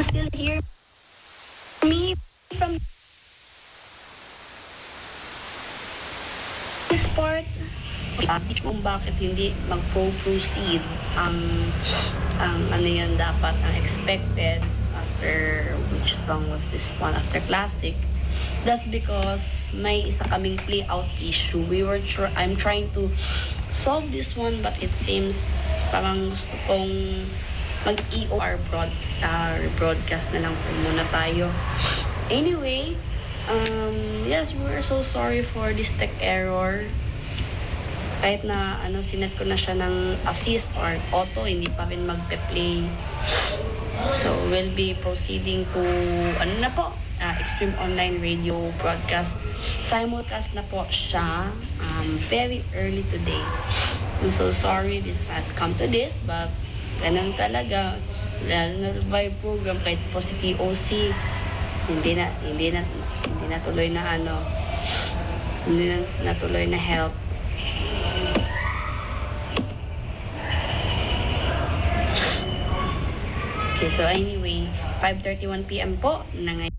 still hear me from this part? Kung bakit hindi mag-proceed ang ano yun dapat ang expected after which song was this one after classic. That's because may isa kaming play out issue. I'm trying to solve this one but it seems parang gusto kong mag-EOR broadcast na lang po muna tayo. Anyway, yes, we're so sorry for this tech error. Kahit na sinet ko na siya ng assist or auto, hindi pa rin magpe-play. So, we'll be proceeding to Extreme Online Radio broadcast. Simulcast na po siya very early today. I'm so sorry this has come to this, but ganun talaga. Lalo na by program kahit po si TOC hindi na tuloy na hindi na natuloy na help. Okay, so anyway, 5:31 PM po na ngayon.